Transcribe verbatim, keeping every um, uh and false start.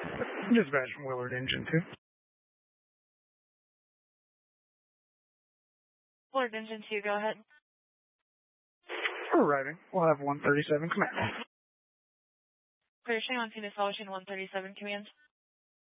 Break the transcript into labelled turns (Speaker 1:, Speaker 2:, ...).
Speaker 1: Dispatch from Willard Engine two.
Speaker 2: Willard Engine two, go ahead.
Speaker 1: Arriving. We'll have one thirty-seven command.
Speaker 2: Clear, showing on scene establishing one thirty-seven command.